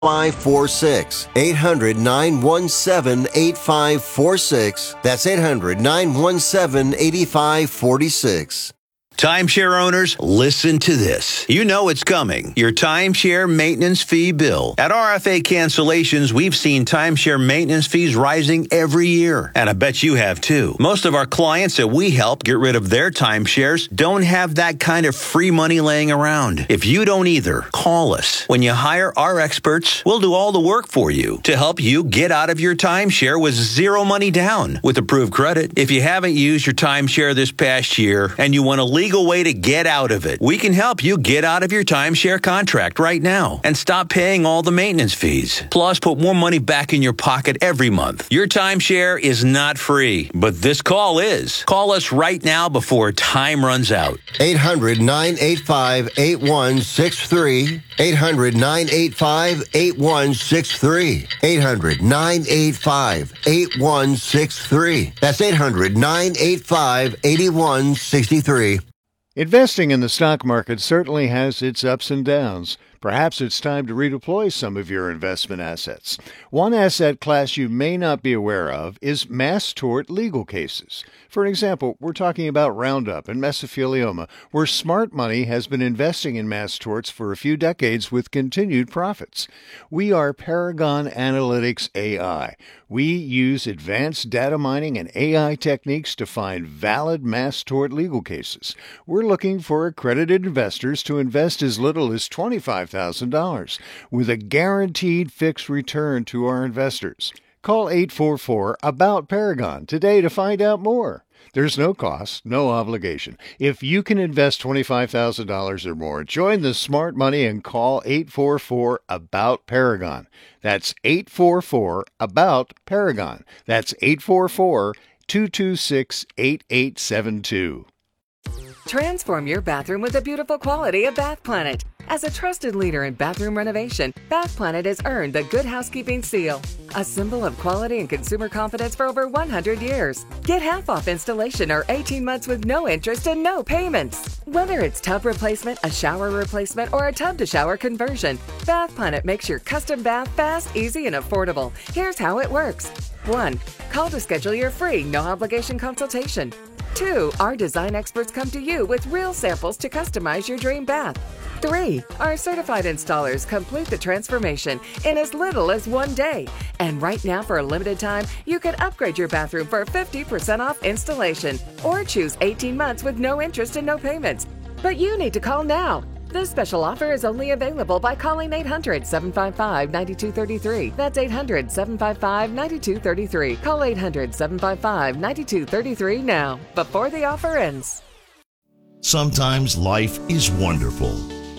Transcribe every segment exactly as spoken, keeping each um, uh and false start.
five four six. eight hundred, nine one seven, eight five four six. That's eight hundred, nine one seven, eight five four six. Timeshare owners, listen to this. You know it's coming. Your timeshare maintenance fee bill. At R F A Cancellations, we've seen timeshare maintenance fees rising every year. And I bet you have too. Most of our clients that we help get rid of their timeshares don't have that kind of free money laying around. If you don't either, call us. When you hire our experts, we'll do all the work for you to help you get out of your timeshare with zero money down with approved credit. If you haven't used your timeshare this past year and you want to legal way to get out of it, we can help you get out of your timeshare contract right now and stop paying all the maintenance fees. Plus, put more money back in your pocket every month. Your timeshare is not free, but this call is. Call us right now before time runs out. eight hundred, nine eight five, eight one six three. eight hundred, nine eight five, eight one six three. eight hundred, nine eight five, eight one six three. That's eight hundred, nine eight five, eight one six three. Investing in the stock market certainly has its ups and downs. Perhaps it's time to redeploy some of your investment assets. One asset class you may not be aware of is mass tort legal cases. For example, we're talking about Roundup and mesothelioma, where smart money has been investing in mass torts for a few decades with continued profits. We are Paragon Analytics A I. We use advanced data mining and A I techniques to find valid mass tort legal cases. We're looking for accredited investors to invest as little as twenty-five thousand dollars with a guaranteed fixed return to our investors. Call eight four four, ABOUT Paragon today to find out more. There's no cost, no obligation. If you can invest twenty-five thousand dollars or more, join the smart money and call eight four four, ABOUT Paragon. That's eight four four, ABOUT Paragon. That's eight four four, two two six, eight eight seven two. Transform your bathroom with the beautiful quality of Bath Planet. As a trusted leader in bathroom renovation, Bath Planet has earned the Good Housekeeping seal, a symbol of quality and consumer confidence for over one hundred years. Get half off installation or eighteen months with no interest and no payments. Whether it's tub replacement, a shower replacement, or a tub-to-shower conversion, Bath Planet makes your custom bath fast, easy, and affordable. Here's how it works. one. Call to schedule your free, no-obligation consultation. two. Our design experts come to you with real samples to customize your dream bath. three. Our certified installers complete the transformation in as little as one day. And right now, for a limited time, you can upgrade your bathroom for fifty percent off installation or choose eighteen months with no interest and no payments. But you need to call now. This special offer is only available by calling eight hundred, seven five five, nine two three three. That's eight hundred, seven five five, nine two three three. Call eight hundred, seven five five, nine two three three now, before the offer ends. Sometimes life is wonderful,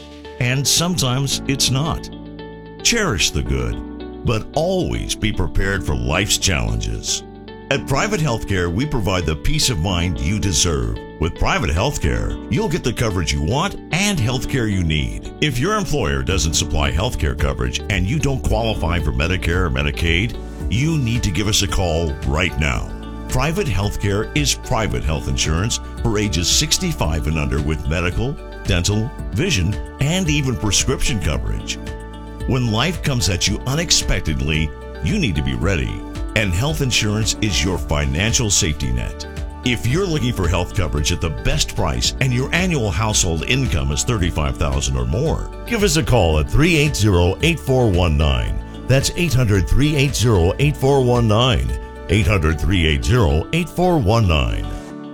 and sometimes it's not. Cherish the good, but always be prepared for life's challenges. At Private Healthcare, we provide the peace of mind you deserve. With Private Healthcare, you'll get the coverage you want and healthcare you need. If your employer doesn't supply healthcare coverage and you don't qualify for Medicare or Medicaid, you need to give us a call right now. Private Healthcare is private health insurance for ages sixty-five and under with medical, dental, vision, and even prescription coverage. When life comes at you unexpectedly, you need to be ready, and health insurance is your financial safety net. If you're looking for health coverage at the best price and your annual household income is thirty-five thousand dollars or more, give us a call at three eight zero, eight four one nine. That's eight hundred, three eight zero, eight four one nine. eight hundred, three eight zero, eight four one nine.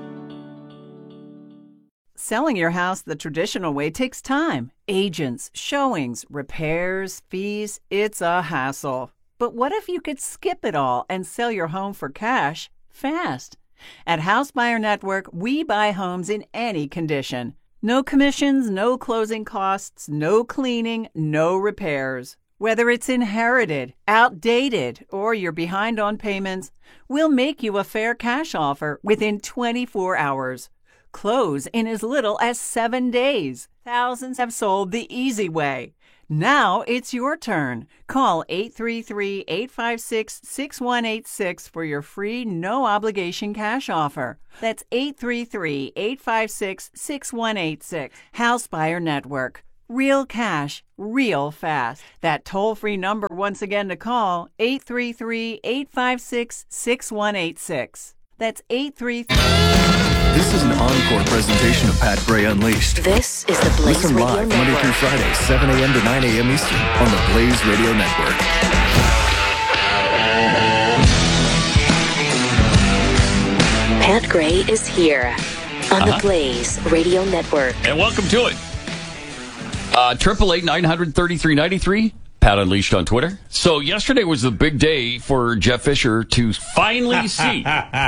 Selling your house the traditional way takes time. Agents, showings, repairs, fees. It's a hassle. But what if you could skip it all and sell your home for cash fast? At House Buyer Network, we buy homes in any condition. No commissions, no closing costs, no cleaning, no repairs. Whether it's inherited, outdated, or you're behind on payments, we'll make you a fair cash offer within twenty-four hours. Close in as little as seven days. Thousands have sold the easy way. Now it's your turn. Call eight three three, eight five six, six one eight six for your free no-obligation cash offer. That's eight three three, eight five six, six one eight six. House Buyer Network. real cash, real fast. That toll-free number once again to call, eight three three, eight five six, six one eight six. That's eight three three. This is an encore presentation of Pat Gray Unleashed. This is the Blaze Listen Radio live Network. Monday through Friday, seven a.m. to nine a.m. Eastern on the Blaze Radio Network. Pat Gray is here on Uh-huh. the Blaze Radio Network. And welcome to it. Uh, triple eight nine hundred thirty-three ninety-three. Pat Unleashed on Twitter. So yesterday was the big day for Jeff Fisher to finally see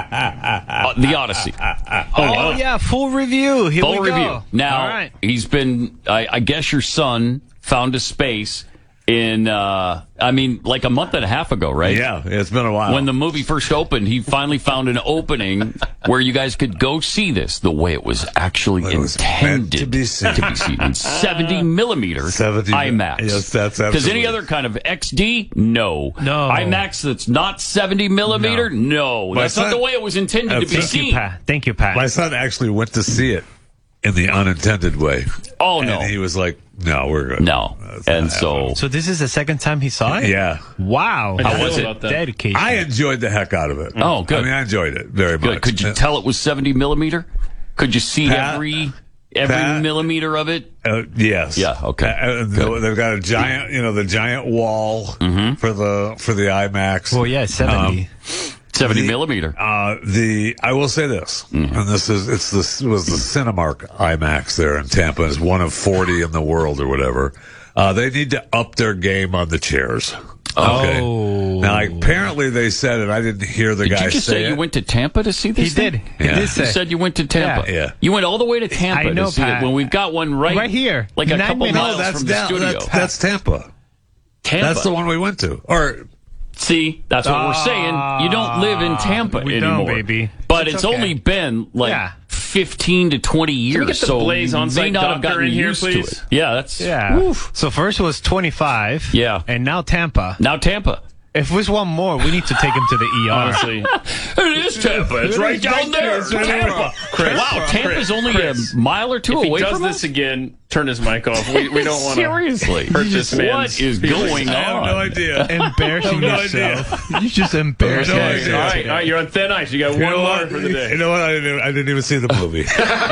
uh, the Odyssey. Oh, yeah, full review. Here Full we review. go. Now, All right. he's been, I, I guess your son found a space in, uh, I mean, like a month and a half ago, right? Yeah, it's been a while. When the movie first opened, he finally found an opening where you guys could go see this the way it was actually It was intended meant to be seen. to be seen in seventy millimeter seventy IMAX. Yes, that's Because any absolutely- other kind of X D, no. No. IMAX that's not seventy millimeter, no. My That's not son- the way it was intended Uh, to be thank seen. Thank you, Pat. Thank you, Pat. My son actually went to see it in the unintended way. Oh, no. And he was like, no, we're good. No. That's not And so, happening. So this is the second time he saw it? Yeah. Wow. How was it? Dedication. I enjoyed the heck out of it. Oh, good. I mean, I enjoyed it very good. much. Could you tell it was seventy millimeter? Could you see Pat- every every Pat- millimeter of it? Uh, yes. Yeah, okay. Uh, Good. they've got a giant, you know, the giant wall Mm-hmm. for the for the IMAX. Well, yeah, seventy. seventy the- millimeter. Uh, the I will say this, Mm-hmm. and this is it's this was the Cinemark IMAX there in Tampa. It's one of forty in the world or whatever. Uh, they need to up their game on the chairs. Okay. Oh. Now, apparently they said it. I didn't hear the Did guy you just say, say it. you went to Tampa to see this? He did. thing? He Yeah. did You say. said you went to Tampa. Yeah. Yeah. You went all the way to Tampa I know, to see Pat. it when we've got one right, Right here. like a Nine couple minutes. miles No, that's from the down. studio. That's, that's Tampa. Tampa. That's the one we went to. Or See, that's what we're saying. You don't live in Tampa We don't, anymore, baby. But It's it's, okay. only been like Yeah. fifteen to twenty years. Can we get the so Blaze you on-site may not have doctor gotten in here, used please? to it. Yeah, that's Yeah. Oof. So first was twenty-five. Yeah. And now Tampa. Now Tampa. If there's one more, we need to take him to the E R. Honestly. It is Tampa. It's It right is down right there. there. It's right Tampa. there. Chris, wow, Tampa's Chris, only Chris. a mile or two If he away does from this us. again, turn his mic off. We, we don't want to Seriously. hurt this man's What is feelings. going I have on? no idea. Embarrassing I have no yourself. You just embarrassing No Okay. idea. All right, all right, you're on thin ice. You got You one know more what? for the day. You know what? I didn't, I didn't even see the movie.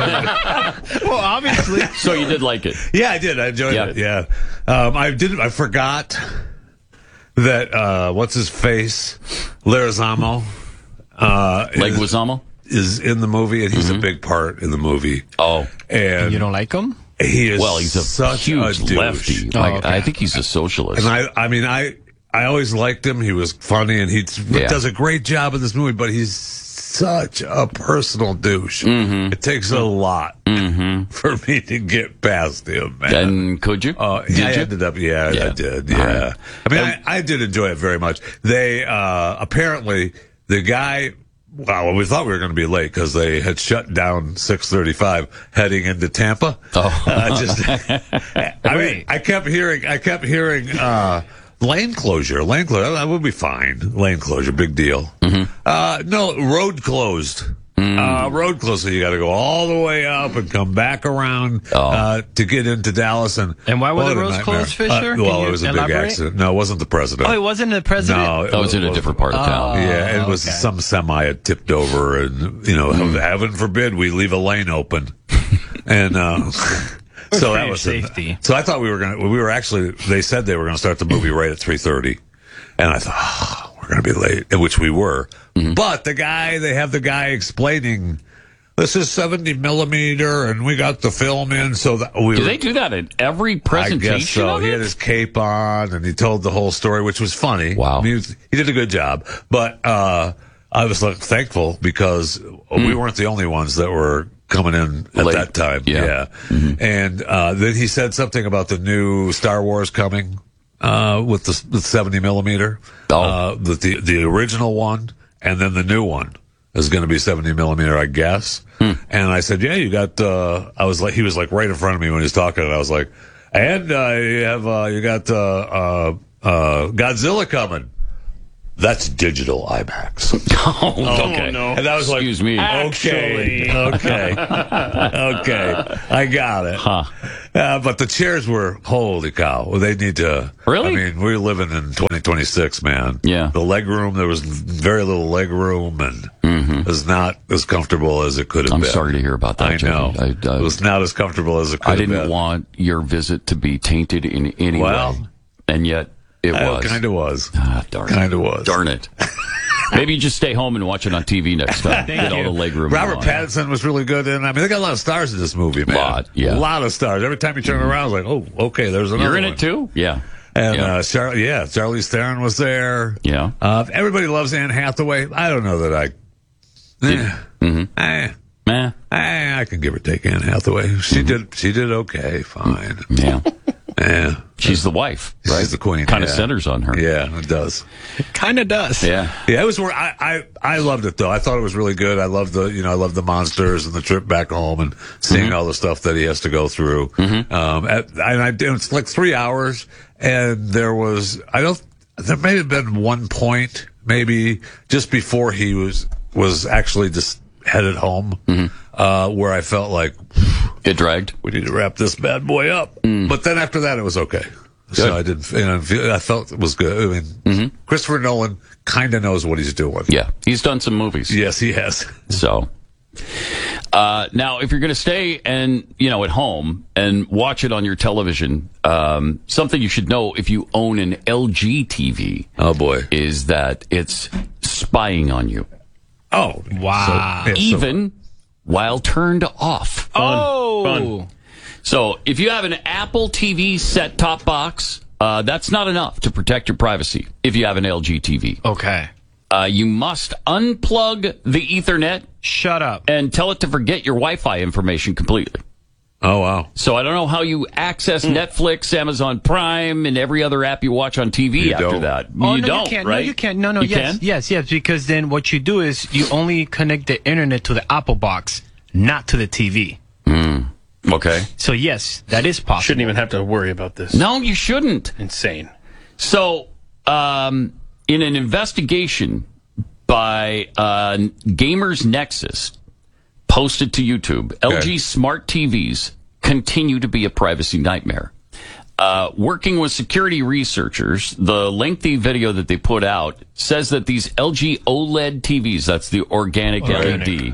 Well, obviously. So you did like it. Yeah, I did. I enjoyed Yeah. it. Yeah. Um, I didn't. I forgot that. Uh, what's his face? Leguizamo. Uh, Leguizamo? is, is in the movie, and he's a big part in the movie. Oh. And You don't like him? he is Well, he's a such huge a douche. lefty. Oh, Like, okay. I think he's a socialist. And I, I mean, I, I always liked him. He was funny, and he Yeah. does a great job in this movie. But he's such a personal douche. Mm-hmm. It takes a lot for me to get past him, man. And could you? Uh, did yeah, I you? ended up, yeah, Yeah. I did, All yeah. right. I mean, I, I did enjoy it very much. They, uh, apparently, the guy, wow, we thought we were going to be late because they had shut down six thirty-five heading into Tampa. Oh. Uh, just, I mean, I kept hearing, I kept hearing, uh, lane closure, lane closure, that would be fine. Lane closure, big deal. Mm-hmm. Uh, no, road closed. Uh, road closed, so you got to go all the way up and come back around Oh. uh, to get into Dallas. And And why were what the a roads nightmare. closed, Fisher? Uh, Can well, you it was a big elaborate? accident. No, it wasn't the president. Oh, it wasn't the president? No, it That was in a different part of town. Yeah, it was okay. some semi had tipped over, and you know, Mm. heaven forbid we leave a lane open, and uh, so that your was safety. So I thought we were going to. We were actually. They said they were going to start the movie right at three thirty, and I thought oh, we're going to be late, which we were. Mm-hmm. But the guy, they have the guy explaining. This is seventy millimeter, and we got the film in, so that we Do were, they do that at every I presentation? guess so. of He it? had his cape on, and he told the whole story, which was funny. Wow. I mean, he, was- he did a good job. But uh, I was like thankful because we weren't the only ones that were coming in at Late. that time. Yeah. Mm-hmm. And uh, then he said something about the new Star Wars coming uh, with the with seventy millimeter. Oh. Uh, the, the the original one, and then the new one is going to be seventy millimeter, I guess. Hmm. And I said, yeah, you got, uh, I was like, he was like right in front of me when he was talking, and I was like, and, uh, you have, uh, you got, uh, uh, uh, Godzilla coming. That's digital IMAX. Oh, okay. no. And I was like, Excuse me. okay, okay, okay. I got it. Huh. Uh, but the chairs were, holy cow. They need to. Really? I mean, we're living in twenty twenty-six, man. Yeah. The leg room, there was very little leg room and it was not as comfortable as it could have I'm been. sorry to hear about that, I know. Jeffy. I, uh, it was not as comfortable as it could I have didn't been. want your visit to be tainted in any Well, way, and yet it was. Kind of was. Ah, darn Kind of it. was. Darn it. Maybe you just stay home and watch it on T V next time. Thank Get you. all the leg room. Robert on. Pattinson was really good in. I mean, they got a lot of stars in this movie, man. Lot, yeah. A lot of stars. Every time you turn around, it's like, oh, okay, there's another You're in one. it too? Yeah. And yeah. uh, Char- yeah, Charlize Theron was there. Yeah. Uh, everybody loves Anne Hathaway. I don't know that I. Eh, mm-hmm. eh, Meh. eh, I can give or take Anne Hathaway. She did. She did okay. Fine. Yeah. Yeah. She's the wife, right? She's the queen. Kind of yeah. centers on her. Yeah, it does. Kind of does. Yeah. Yeah, it was. Where I, I I loved it though. I thought it was really good. I loved the you know I loved the monsters and the trip back home and seeing Mm-hmm. all the stuff that he has to go through. Mm-hmm. Um, at, and I it's like three hours, and there was I don't there may have been one point maybe just before he was was actually just headed home Mm-hmm. uh, where I felt like It dragged. we need to wrap this bad boy up. Mm. But then after that, it was okay. So I didn't. You know, feel- I felt it was good. I mean, Mm-hmm. Christopher Nolan kind of knows what he's doing. Yeah. He's done some movies. Yes, he has. So, uh, now if you're going to stay and, you know, at home and watch it on your television, um, something you should know if you own an L G T V. Oh boy. Is that it's spying on you. Oh Wow. So, yeah, so- Even while turned off. Oh. Fun. So if you have an Apple T V set-top box, uh, that's not enough to protect your privacy if you have an L G T V. Okay. Uh, you must unplug the Ethernet Shut up. and tell it to forget your Wi-Fi information completely. Oh wow. So I don't know how you access Netflix, Amazon Prime, and every other app you watch on T V You after don't. that. Oh, you no, don't, you can't. right? No, you can't. No, no, you yes, can? yes, yes. Because then what you do is you only connect the internet to the Apple box, not to the T V. Okay. So yes, that is possible. Shouldn't even have to worry about this. No, you shouldn't. Insane. So, um, in an investigation by uh, Gamers Nexus posted to YouTube, Okay. L G smart T Vs continue to be a privacy nightmare. Uh, working with security researchers, the lengthy video that they put out says that these L G OLED T Vs, that's the organic, Organic. L E D,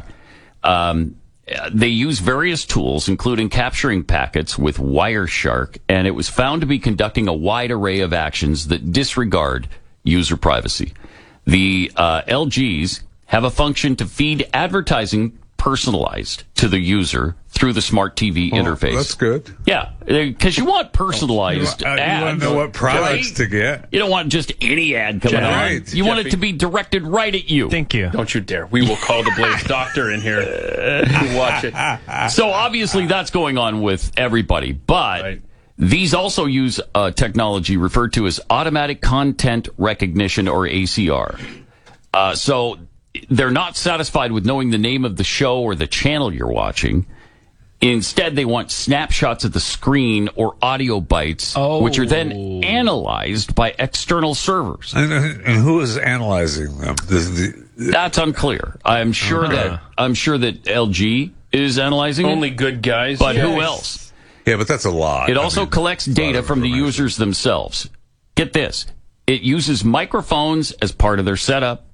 um, they use various tools, including capturing packets with Wireshark, and it was found to be conducting a wide array of actions that disregard user privacy. The uh, L Gs have a function to feed advertising personalized to the user through the smart T V Well, interface. That's good. Yeah, because you want personalized You, uh, you ads. want to know what products right? to get. You don't want just any ad coming Jeff- on. Right. You want it Jeffy. to be directed right at you. Thank you. Don't you dare. We will call the Blaze doctor in here to watch it. So obviously that's going on with everybody, but Right. these also use uh, technology referred to as automatic content recognition, or A C R. Uh, so they're not satisfied with knowing the name of the show or the channel you're watching. Instead, they want snapshots of the screen or audio bites, Oh. which are then analyzed by external servers. And, and who is analyzing them? The, the, That's unclear. I'm sure that I'm sure that L G is analyzing Only it, good guys. but who Yes. else? yeah, but that's a lot. It I also mean, collects a lot data of from the information. users themselves. Get this. It uses microphones as part of their setup,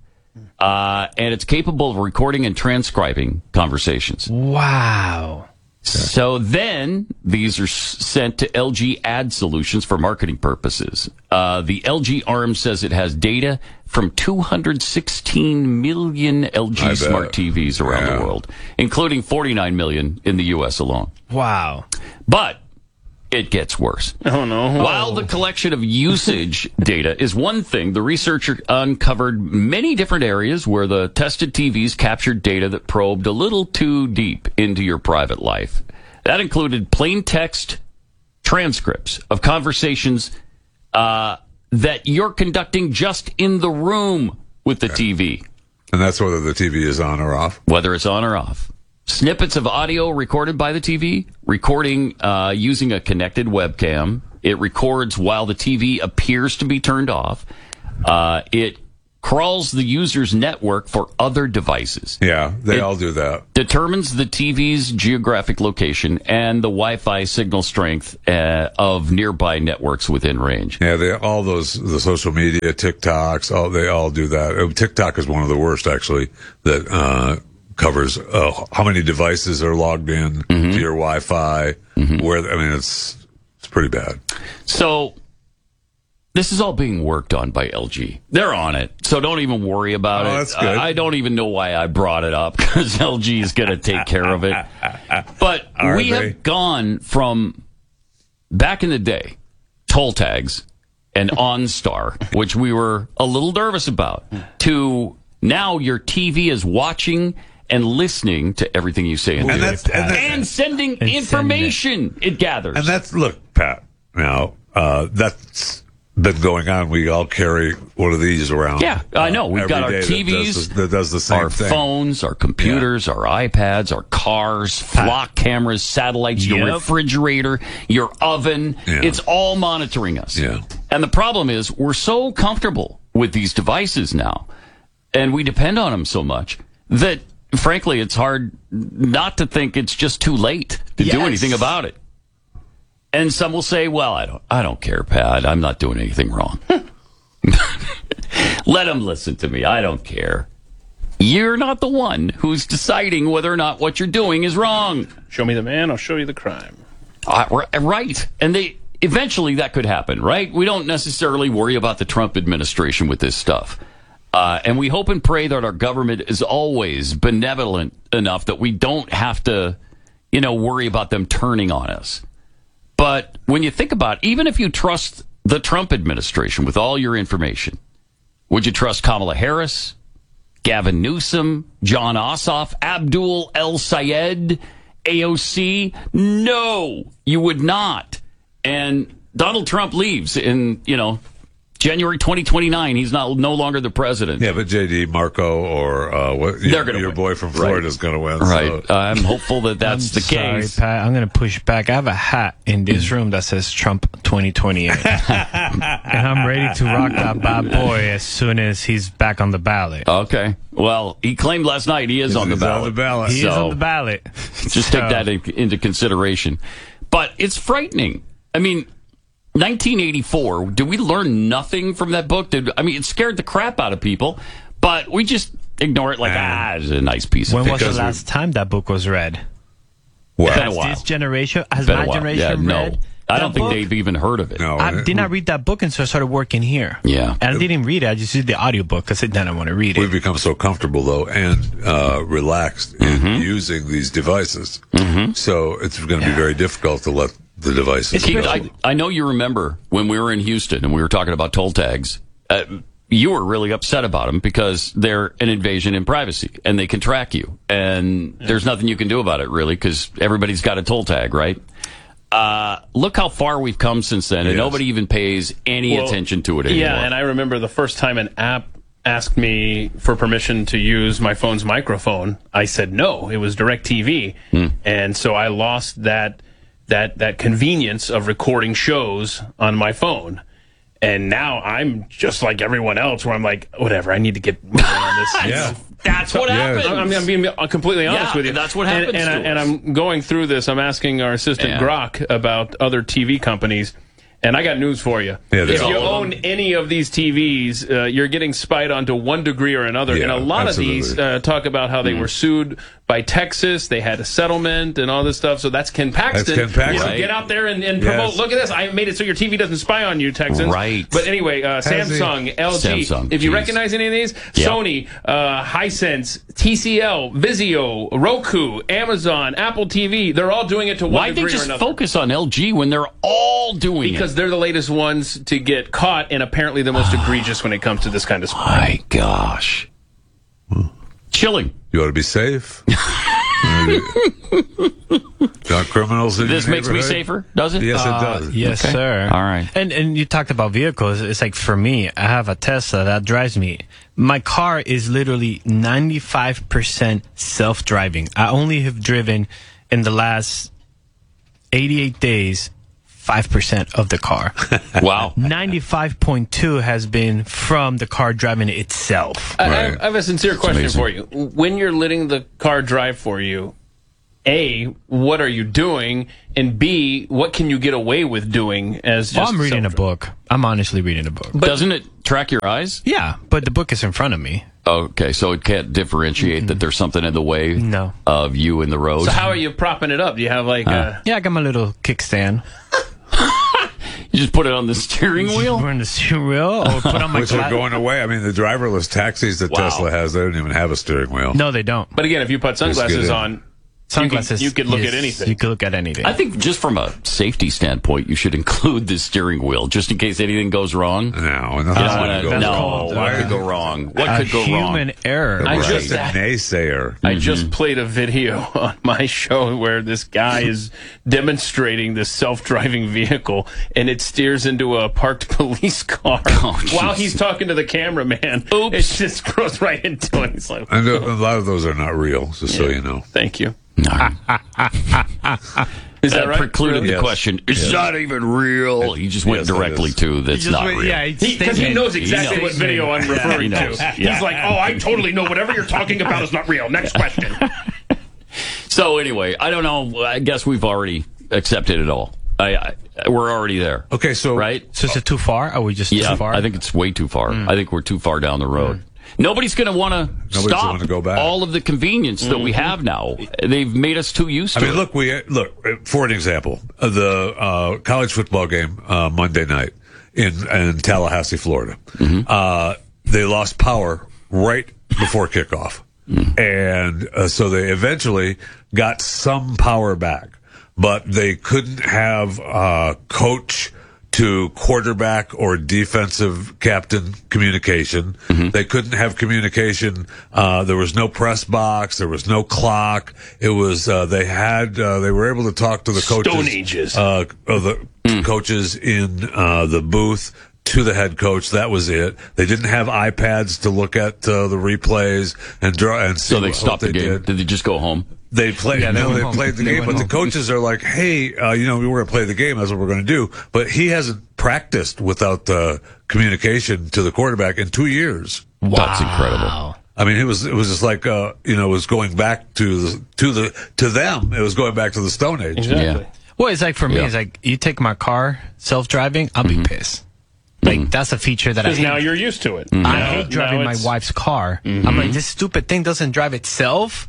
uh, and it's capable of recording and transcribing conversations. Wow. So then these are s- sent to L G Ad Solutions for marketing purposes. Uh, the L G arm says it has data from two hundred sixteen million L G I bet. smart T Vs around Yeah. the world, including forty-nine million in the U S alone. Wow. But it gets worse. Oh, no. While the collection of usage data is one thing, the researcher uncovered many different areas where the tested T Vs captured data that probed a little too deep into your private life. That included plain text transcripts of conversations uh, that you're conducting just in the room with the T V, And that's whether the T V is on or off. whether it's on or off. Snippets of audio recorded by the T V, recording uh, using a connected webcam. It records while the T V appears to be turned off. Uh, it crawls the user's network for other devices. Yeah, they It all do that. Determines the T V's geographic location and the Wi-Fi signal strength uh, of nearby networks within range. Yeah, they all those the social media, TikToks, all they all do that. Uh, TikTok is one of the worst, actually, that uh, covers uh, how many devices are logged in Mm-hmm. to your Wi-Fi. Mm-hmm. Where I mean, it's it's pretty bad. So this is all being worked on by L G. They're on it, so don't even worry about Oh, it. that's good. I, I don't even know why I brought it up, because L G is going to take care of it. But Are we they? have gone from, back in the day, toll tags and OnStar, which we were a little nervous about, to now your T V is watching and listening to everything you say, and, And do. that's- and that- and sending And information it gathers. And that's look, Pat. Now uh, that's been going on. We all carry one of these around. Yeah, I know. We've every got our day T that does Vs, the- that does the same our thing. phones, our computers, our iPads, our cars, flock cameras, satellites, your Yep. refrigerator, your oven. Yeah. It's all monitoring us. Yeah. And the problem is we're so comfortable with these devices now, and we depend on them so much that, frankly, it's hard not to think it's just too late to do Yes. anything about it. And some will say, well, I don't I don't care, Pat. I'm not doing anything wrong. Let them listen to me. I don't care. You're not the one who's deciding whether or not what you're doing is wrong. Show me the man, I'll show you the crime. Uh, r- right. And they eventually that could happen, right? We don't necessarily worry about the Trump administration with this stuff. Uh, and we hope and pray that our government is always benevolent enough that we don't have to, you know, worry about them turning on us. But when you think about it, even if you trust the Trump administration with all your information, would you trust Kamala Harris, Gavin Newsom, John Ossoff, Abdul El Sayed, A O C? No, you would not. And Donald Trump leaves in, you know, January twenty twenty-nine. He's not no longer the president. Yeah, but J D Marco or uh, what, They're your, gonna your win. boy from Florida is going to win. Right. So. I'm hopeful that that's I'm the sorry, case. Pat. I'm going to push back. I have a hat in this room that says Trump twenty twenty-eight. And I'm ready to rock that bad boy as soon as he's back on the ballot. Okay. Well, he claimed last night he is on the He's ballot. on the ballot. He So is on the ballot. just take that in, into consideration. But it's frightening. I mean, nineteen eighty-four, did we learn nothing from that book? Did, I mean, it scared the crap out of people, but we just ignore it like, ah, it's a nice piece of When was the Because we- last time that book was read? Well, Been a Has while. this generation, has Been a my while. generation Yeah, read no. I that don't think book? they've even heard of it. no, I did not read that book until I started working here. Yeah. And I didn't read it. I just did the audiobook because I didn't want to read we've it. become so comfortable though and uh, relaxed in Mm-hmm. using these devices. So it's going to be very difficult to let the devices Keith, go. I, I know you remember when we were in Houston and we were talking about toll tags. Uh, you were really upset about them because they're an invasion in privacy and they can track you. And there's nothing you can do about it, really, because everybody's got a toll tag, right? Uh, look how far we've come since then, and Yes. nobody even pays any Well, attention to it anymore. Yeah, and I remember the first time an app asked me for permission to use my phone's microphone, I said no. It was DirecTV, Hmm. and so I lost that that that convenience of recording shows on my phone. And now I'm just like everyone else, where I'm like, whatever, I need to get moving on this. Yeah. That's what Yeah. happens. I'm, I'm being completely honest Yeah, with you. that's what And- happens And, I, to and us. I'm going through this. I'm asking our assistant Yeah. Grok about other T V companies. And I got news for you. Yeah, if there's you all of own any of these T Vs, uh, you're getting spied on to one degree or another. Yeah, and a lot absolutely. of these uh, talk about how they Mm-hmm. were sued by Texas. They had a settlement and all this stuff. So that's Ken Paxton. Ken Paxton. You know, Right. Get out there and, and promote. Yes. Look at this. I made it so your T V doesn't spy on you, Texans. Right. But anyway, uh, Has he? Samsung, L G. Samsung, if you geez. recognize any of these, Yep. Sony, uh, Hisense, T C L, Vizio, Roku, Amazon, Apple T V, they're all doing it to one Why'd they degree or just another. focus on L G when they're all doing Because it? they're the latest ones to get caught, and apparently the most egregious when it comes to this kind of spy. My gosh. Chilling. You ought to be safe. Got criminals in This your makes me neighborhood? safer, does it? Yes, Uh, it does. Yes, Okay. sir. All right. And and you talked about vehicles. It's like for me, I have a Tesla that drives me. My car is literally ninety-five percent self-driving. I only have driven in the last eighty-eight days five percent of the car. Wow. ninety-five point two has been from the car driving itself. I, I, have, I have a sincere That's question amazing. for you. When you're letting the car drive for you, A, what are you doing? And B, what can you get away with doing as just Well, I'm reading a self-driving? book. I'm honestly reading a book. But doesn't it track your eyes? Yeah, but the book is in front of me. Okay, so it can't differentiate that there's something in the way No. of you in the road. So how are you propping it up? Do you have like a... Yeah, I got my little kickstand. You just put it on the steering wheel? We're on the steering wheel or put on my Which are gla- going away. I mean, the driverless taxis that Wow. Tesla has, they don't even have a steering wheel. No, they don't. But again, if you put Just get sunglasses in. on, Sunglasses. you could, you could look yes, at anything. You could look at anything. I think just from a safety standpoint, you should include the steering wheel, just in case anything goes wrong. No, You nothing's don't going wanna- to go that's no, wrong. called, what uh, could go wrong? What a could go human wrong? error. I Right. just- Just a naysayer. I just played a video on my show where this guy is demonstrating this self-driving vehicle, and it steers into a parked police car Oh, while jeez. he's talking to the cameraman. Oops. It just goes right into it. It's like, And a, a lot of those are not real, just so you know. thank you. No. Is that That right? precluded Yes. the question. It's Yes. not even real. He just went Yes, it directly is. to that's not real. Yeah, Because he, knows exactly He what knows. video I'm referring he to. knows. He's Yeah. like, oh, I totally know whatever you're talking about is not real. Next question. So anyway, I don't know. I guess we've already accepted it all. I, I we're already there. Okay, so Right? So is it too far? Are we just Yeah, too far? I think it's way too far. Mm. I think we're too far down the road. Nobody's going to want to Nobody's stop wanna go back. all of the convenience that we have now. They've made us too used I to mean, it. look, we look for an example, uh, the uh, college football game uh, Monday night in in Tallahassee, Florida. Uh, they lost power right before kickoff, and uh, so they eventually got some power back, but they couldn't have uh, coach to quarterback or defensive captain communication. They couldn't have communication. Uh, there was no press box. There was no clock. It was, uh, they had, uh, they were able to talk to the coaches. Stone Ages. Uh, of the coaches in, uh, the booth to the head coach. That was it. They didn't have iPads to look at, uh, the replays and draw and see so they what stopped the they game. did. Did they just go home? They played. Yeah, they no, went they home. played the They game, went but the home. coaches are like, "Hey, uh, you know, we were going to play the game. That's what we're going to do." But he hasn't practiced without uh, communication to the quarterback in two years. That's incredible. I mean, it was it was just like uh, you know, it was going back to the to the to them. It was going back to the Stone Age. Exactly. Yeah. Well, it's like for me, Yeah. it's like you take my car self-driving, I'll be pissed. Like that's a feature that I Because hate. now you're used to it. I Now- hate driving now my it's- wife's car. I'm like, this stupid thing doesn't drive itself.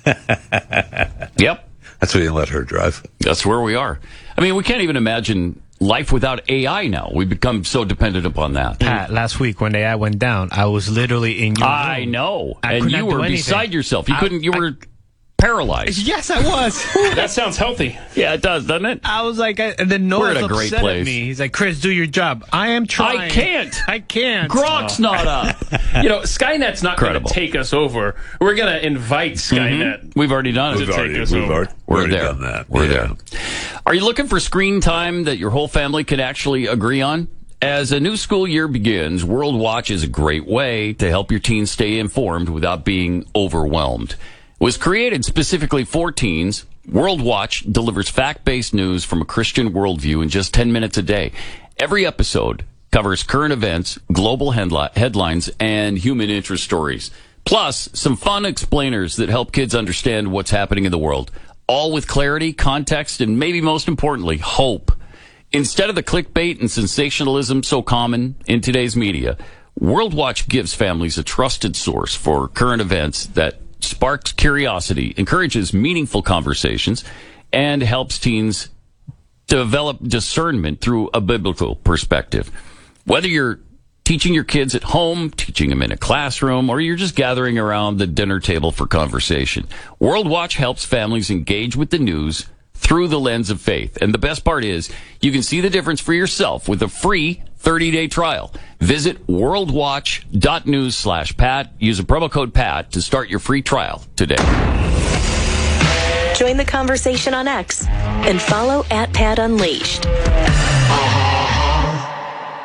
Yep. That's why you let her drive. That's where we are. I mean, we can't even imagine life without A I now. We've become so dependent upon that. Pat, last week when the ad went down, I was literally in your I room. know. I and could you not do were anything. beside yourself. You I- couldn't, you I- were paralyzed. Yes, I was. That sounds healthy. Yeah, it does, doesn't it? I was like, I, and then Noah's We're in a great upset place. at me. He's like, Chris, do your job. I am trying. I can't. I can't. Grok's not up. You know, Skynet's not going Incredible. to take us over. We're going to invite Skynet. We've already done To it. take already, us we've over. already, We're already there. done that. We're Yeah. there. Are you looking for screen time that your whole family can actually agree on? As a new school year begins, World Watch is a great way to help your teens stay informed without being overwhelmed. It was created specifically for teens. World Watch delivers fact-based news from a Christian worldview in just ten minutes a day. Every episode covers current events, global headli- headlines, and human interest stories. Plus, some fun explainers that help kids understand what's happening in the world. All with clarity, context, and maybe most importantly, hope. Instead of the clickbait and sensationalism so common in today's media, World Watch gives families a trusted source for current events that sparks curiosity, encourages meaningful conversations, and helps teens develop discernment through a biblical perspective. Whether you're teaching your kids at home, teaching them in a classroom, or you're just gathering around the dinner table for conversation, World Watch helps families engage with the news through the lens of faith. And the best part is, you can see the difference for yourself with a free thirty-day trial. Visit worldwatch.news slash Pat. Use a promo code Pat to start your free trial today. Join the conversation on X and follow at Pat Unleashed.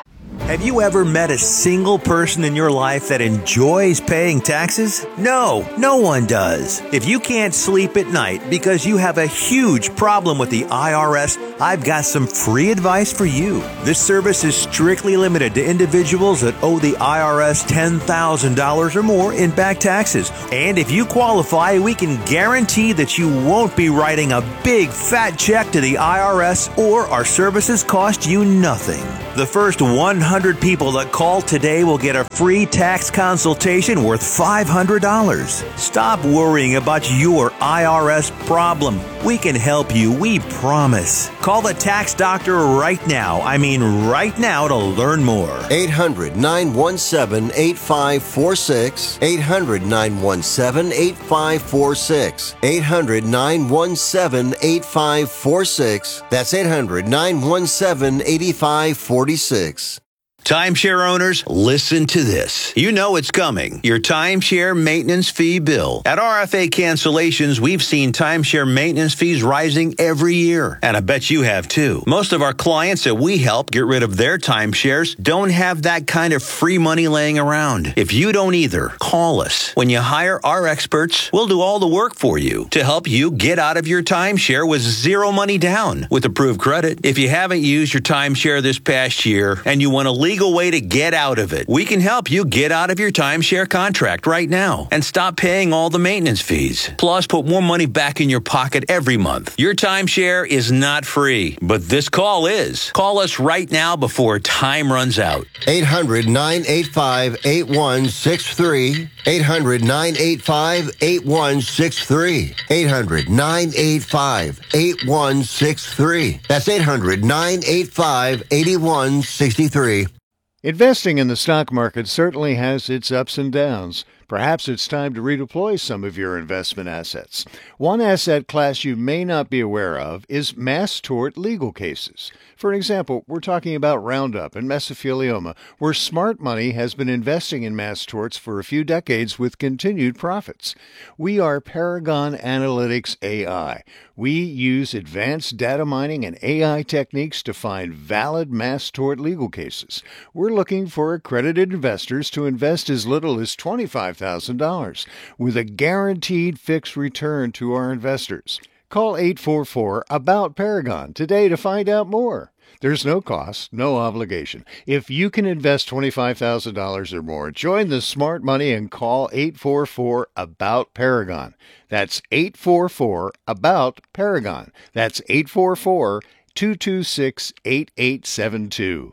Have you ever met a single person in your life that enjoys paying taxes? No, no one does. If you can't sleep at night because you have a huge problem with the I R S, I've got some free advice for you. This service is strictly limited to individuals that owe the I R S ten thousand dollars or more in back taxes. And if you qualify, we can guarantee that you won't be writing a big fat check to the I R S, or our services cost you nothing. The first one hundred people that call today will get a free tax consultation worth five hundred dollars. Stop worrying about your I R S problem. We can help you, we promise. Call the tax doctor right now. I mean right now to learn more. eight hundred, nine one seven, eight five four six. eight hundred, nine one seven, eight five four six. eight hundred, nine one seven, eight five four six. That's eight hundred, nine one seven, eight five four six. Timeshare owners, listen to this. You know it's coming. Your timeshare maintenance fee bill. At R F A Cancellations, we've seen timeshare maintenance fees rising every year. And I bet you have too. Most of our clients that we help get rid of their timeshares don't have that kind of free money laying around. If you don't either, call us. When you hire our experts, we'll do all the work for you to help you get out of your timeshare with zero money down with approved credit. If you haven't used your timeshare this past year and you want to legal way to get out of it, we can help you get out of your timeshare contract right now and stop paying all the maintenance fees. Plus, put more money back in your pocket every month. Your timeshare is not free, but this call is. Call us right now before time runs out. eight hundred, nine eight five, eight one six three. eight hundred, nine eight five, eight one six three. eight hundred, nine eight five, eight one six three. That's eight hundred, nine eight five, eight one six three. Investing in the stock market certainly has its ups and downs. Perhaps it's time to redeploy some of your investment assets. One asset class you may not be aware of is mass tort legal cases. For example, we're talking about Roundup and mesothelioma, where smart money has been investing in mass torts for a few decades with continued profits. We are Paragon Analytics A I. We use advanced data mining and A I techniques to find valid mass tort legal cases. We're looking for accredited investors to invest as little as twenty-five thousand dollars with a guaranteed fixed return to our investors. Call eight four four, A B O U T, Paragon today to find out more. There's no cost, no obligation. If you can invest twenty-five thousand dollars or more, join the smart money and call eight four four, A B O U T, Paragon. That's eight four four, A B O U T, Paragon. That's eight four four, two two six, eight eight seven two.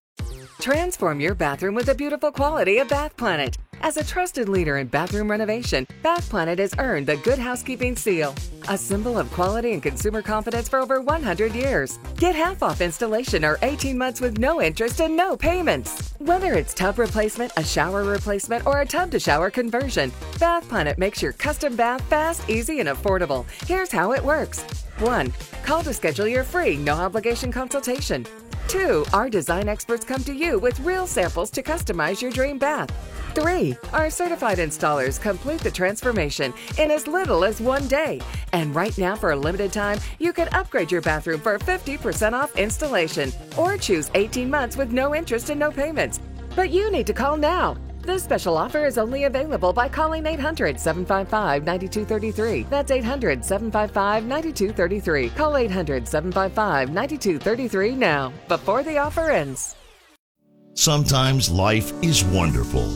Transform your bathroom with the beautiful quality of Bath Planet. As a trusted leader in bathroom renovation, Bath Planet has earned the Good Housekeeping Seal, a symbol of quality and consumer confidence for over one hundred years. Get half off installation or eighteen months with no interest and no payments. Whether it's tub replacement, a shower replacement, or a tub-to-shower conversion, Bath Planet makes your custom bath fast, easy, and affordable. Here's how it works. one. Call to schedule your free, no-obligation consultation. two. Our design experts come to you with real samples to customize your dream bath. three. Our certified installers complete the transformation in as little as one day. And right now, for a limited time, you can upgrade your bathroom for fifty percent off installation or choose eighteen months with no interest and no payments. But you need to call now. This special offer is only available by calling eight hundred, seven five five, nine two three three. That's eight hundred, seven five five, nine two three three. Call eight hundred, seven five five, nine two three three now, before the offer ends. Sometimes life is wonderful,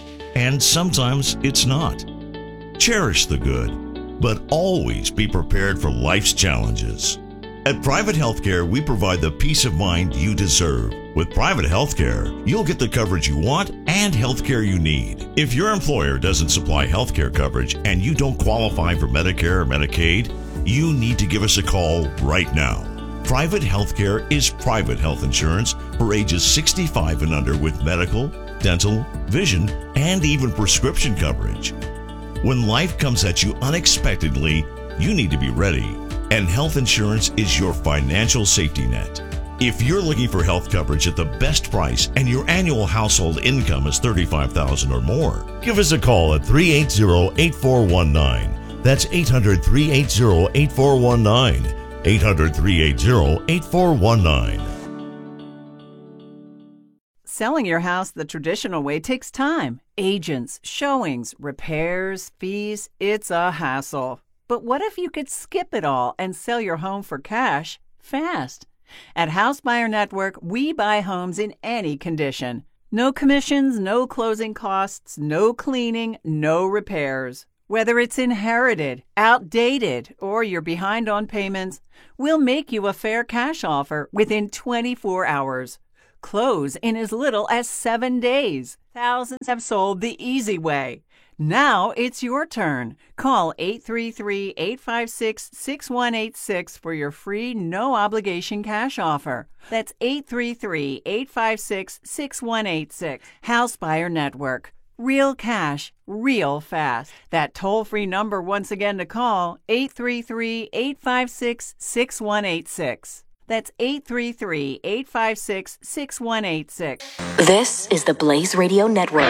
and sometimes it's not. Cherish the good, but always be prepared for life's challenges. At Private Healthcare, we provide the peace of mind you deserve. With Private Healthcare, you'll get the coverage you want and healthcare you need. If your employer doesn't supply healthcare coverage and you don't qualify for Medicare or Medicaid, you need to give us a call right now. Private Healthcare is private health insurance for ages sixty-five and under with medical, dental, vision, and even prescription coverage. When life comes at you unexpectedly, you need to be ready. And health insurance is your financial safety net. If you're looking for health coverage at the best price and your annual household income is thirty-five thousand dollars or more, give us a call at three eight zero, eight four one nine. That's eight hundred, three eight zero, eight four one nine. eight hundred, three eight zero, eight four one nine. Selling your house the traditional way takes time. Agents, showings, repairs, fees, it's a hassle. But what if you could skip it all and sell your home for cash fast? At House Buyer Network, we buy homes in any condition. No commissions, no closing costs, no cleaning, no repairs. Whether it's inherited, outdated, or you're behind on payments, we'll make you a fair cash offer within twenty-four hours. Close in as little as seven days. Thousands have sold the easy way. Now it's your turn. Call eight three three, eight five six, six one eight six for your free no-obligation cash offer. That's eight three three, eight five six, six one eight six. House Buyer Network. Real cash, real fast. That toll-free number once again to call, eight three three, eight five six, six one eight six. That's eight three three, eight five six, six one eight six. This is the Blaze Radio Network.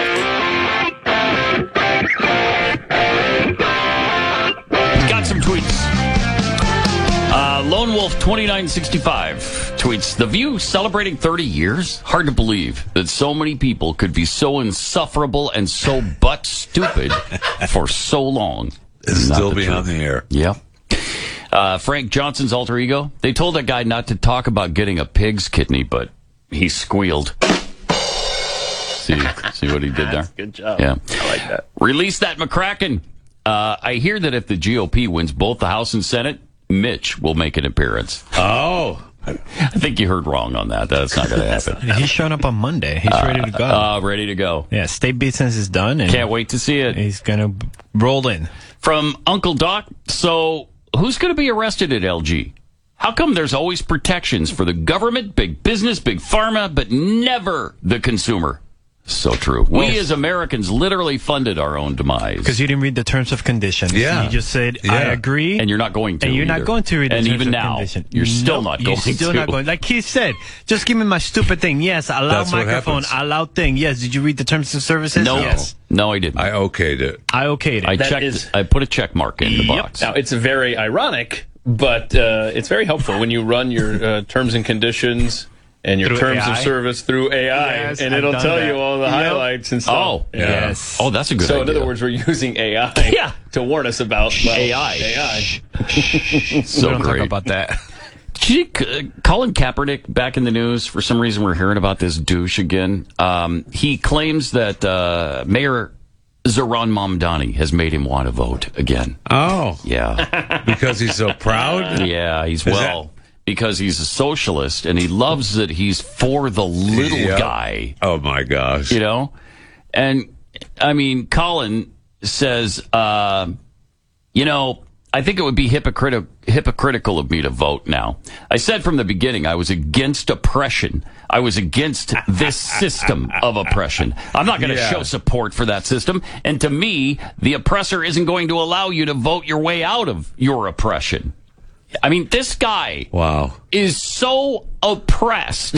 Got some tweets. Uh, Lone Wolf twenty-nine sixty-five tweets, The View celebrating thirty years? Hard to believe that so many people could be so insufferable and so butt stupid for so long. It's still be on the air. Yeah. Uh, Frank Johnson's alter ego. They told that guy not to talk about getting a pig's kidney, but he squealed. See, see what he did there? Good job. Yeah. I like that. Release that McCracken. Uh, I hear that if the G O P wins both the House and Senate, Mitch will make an appearance. Oh. I think you heard wrong on that. That's not going to happen. He's showing up on Monday. He's uh, ready to go. Uh, ready to go. Yeah, state business is done. And can't wait to see it. He's going to roll in. From Uncle Doc, so who's going to be arrested at L G? How come there's always protections for the government, big business, big pharma, but never the consumer? So true. We as Americans literally funded our own demise. Because you didn't read the terms of conditions. Yeah. You just said, yeah. I agree. And you're not going to And you're either. not going to read the and terms even of now, condition. you're still no, not going you're still to. not going. Like he said, just give me my stupid thing. Yes, allow That's what microphone, happens. allow thing. Yes, did you read the terms of services? No. Yes. No, I didn't. I okayed it. I okayed it. I That checked. is- I put a check mark in the Yep. box. Now, it's very ironic, but uh, it's very helpful when you run your uh, terms and conditions and your Through terms A I? of service through A I, Yes, and I've it'll done tell that. you all the Yep. highlights and stuff. Oh, Yeah. Yes. Oh, that's a good So, idea. in other words, we're using A I Yeah. to warn us about well, A I. A I. so we don't great. talk about that. Did you, uh, Colin Kaepernick back in the news? For some reason, we're hearing about this douche again. Um, he claims that uh, Mayor Zohran Mamdani has made him want to vote again. Oh. Yeah. Because he's so proud? Yeah, he's Is well. that- Because he's a socialist and he loves that he's for the little Yep. guy, Oh, my gosh. you know? And, I mean, Colin says, uh, you know, I think it would be hypocriti- hypocritical of me to vote now. I said from the beginning I was against oppression. I was against this system of oppression. I'm not going to Yeah. show support for that system. And to me, the oppressor isn't going to allow you to vote your way out of your oppression. I mean, this guy Wow. is so oppressed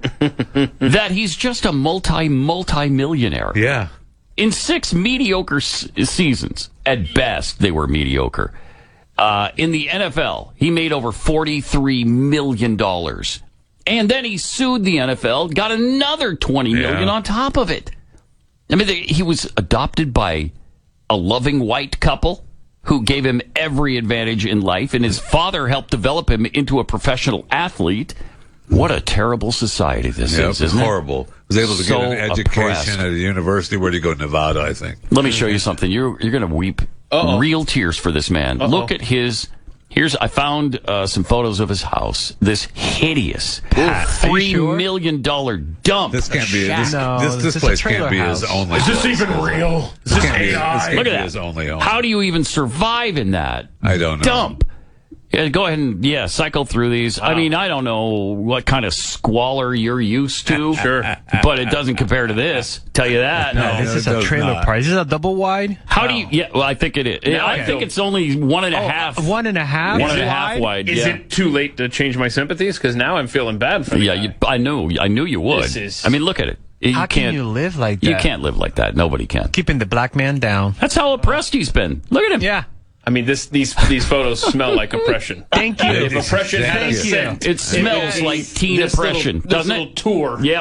that he's just a multi, multi-millionaire. Yeah. In six mediocre s- seasons, at best, they were mediocre. Uh, in the N F L, he made over forty-three million dollars. And then he sued the N F L, got another twenty million dollars Yeah. on top of it. I mean, they, he was adopted by a loving white couple who gave him every advantage in life, and his father helped develop him into a professional athlete. What a terrible society this Yep, is, isn't it? horrible. Was able to So get an education oppressed. at a university. Where did he go? Nevada, I think. Let me show you something. You're you're going to weep Uh-oh. real tears for this man. Uh-oh. Look at his. Here's I found uh, some photos of his house. This hideous three sure? million dollar dump. This can't be. This, No, this, this this is a place trailer can't be house. his only. Is this place. even real? Is This this can't be, A this I? can't Look be at that. his only home. How do you even survive in that? I don't know. Dump. Yeah, go ahead and yeah, cycle through these. I mean, I don't know what kind of squalor you're used to, Sure. but it doesn't compare to this. Tell you that. No, No, this it is a does trailer not. park. Is this a double wide? How do you? Yeah, well, I think it is. Yeah, I okay. think it's only one and a half. Oh, one and a half? One and a half wide. Is yeah. it too late to change my sympathies? Because now I'm feeling bad for the Yeah, guy. you, I knew. I knew you would. This is- I mean, look at it. You How can't. can you live like that? You can't live like that. Nobody can. Keeping the black man down. That's how oppressed he's been. Look at him. Yeah. I mean, this these these photos smell like oppression. Thank you. If oppression had a Thank you. scent, It smells would be like teen this oppression, little, doesn't this it? little tour. Yep.